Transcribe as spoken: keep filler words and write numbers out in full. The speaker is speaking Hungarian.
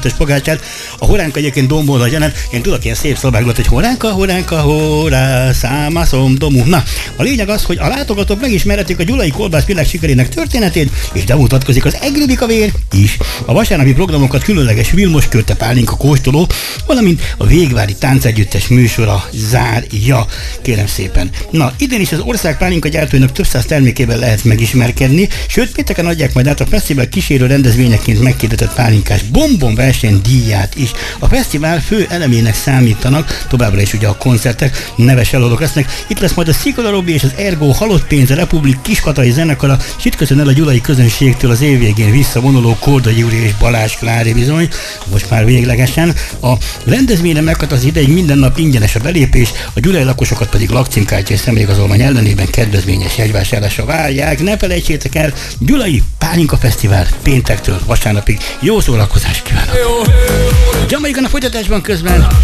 kettős pogácsát. A horánka egyébként dombol a jelenet. Én tudok ilyen szép szobákot, hogy horánka, horánka, horá, számászom, domú. Na, a lényeg az, hogy a látogatók megismerhetik a gyulai kolbász világ sikerének történetét, és bemutatkozik az Egribika vér is. A vasárnapi programokat különleges Vilmos Körte Pálinka kóstoló, valamint a Végvári Táncegyüttes műsora zárja. Kérem szépen. Na, idén is az ország pálinka gyártóinak több száz termékével lehet megismerkedni, sőt, pénteken adják majd át a fesztivál kísérő rendezvényeként meghirdetett pálinkás bombon verseny díját is. A fesztivál fő elemének számítanak, továbbra is ugye a koncertek, neves előadók lesznek. Itt lesz majd a Szikola Robi és az Ergo Halott Pénz, a Republik Kiskatai zenekara, és itt köszön el a gyulai közönségtől az év végén visszavonuló Korda Gyuri és Balázs Klári bizony, most már véglegesen. A rendezvényre meghat az ideig minden nap ingyenes a belépés, a gyulai lakosokat pedig lakcímkártya és személyigazolvány ellenében kedvezményes jegyvásárlásra várják. Ne felejtsétek el, Gyulai Pálinka Fesztivál péntektől vasárnapig. Jó szórakozást kívánok! Jamaican a folytatásban közben.